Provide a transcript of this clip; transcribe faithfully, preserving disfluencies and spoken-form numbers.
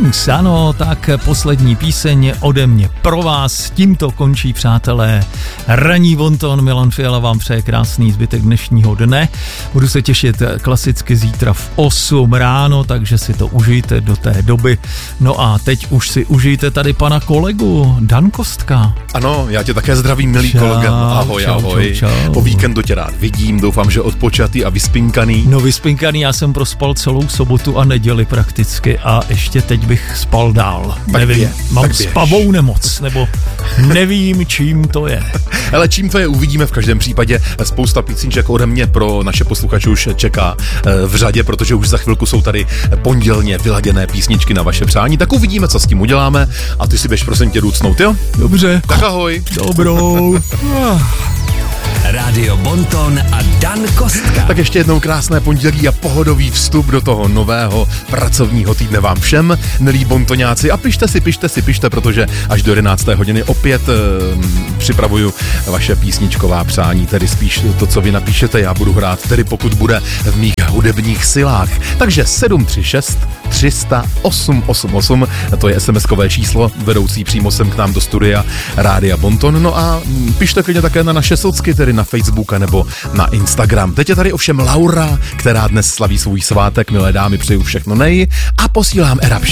Songs, ano, tak poslední píseň ode mě pro vás. Tímto končí, přátelé, ranní bonton. Milan Fiala vám přeje krásný zbytek dnešního dne. Budu se těšit klasicky zítra v osm ráno, takže si to užijte do té doby. No a teď už si užijte tady pana kolegu Dan Kostka. Ano, já tě také zdravím, milý čau, kolega. Ahoj, čau, ahoj. Čau, čau. Po víkendu tě rád vidím, doufám, že odpočatý a vyspinkaný. No vyspinkaný, já jsem prospal celou sobotu a neděli prakticky a ještě teď bych spal dál. Tak nevím, běž, mám tak běž. spavou nemoc, nebo nevím, čím to je. Ale čím to je, uvidíme v každém případě. Spousta písniček ode mě pro naše posluchače už čeká v řadě, protože už za chvilku jsou tady pondělně vyladěné písničky na vaše přání. Tak uvidíme, co s tím uděláme. A ty si běž prosím tě ducnout, jo? Dobře. Tak ahoj. Dobrou. Rádio Bonton a Dan Kostka. Tak ještě jednou krásné pondělí a pohodový vstup do toho nového pracovního týdne vám všem, milí bontoňáci. A pište si, pište si, pište, protože až do jedenácté hodiny opět e, připravuju vaše písničková přání, tedy spíš to, co vy napíšete, já budu hrát, tedy pokud bude v mých hudebních silách. Takže sedm tři šest tři sta osm osm osm, to je es em eskové číslo, vedoucí přímo sem k nám do studia Rádia Bonton. No a pište klidně také na naše socky, tedy na Facebook nebo na Instagram. Teď je tady ovšem Laura, která dnes slaví svůj svátek. Milé dámy, přeju všechno nej a posílám erapš.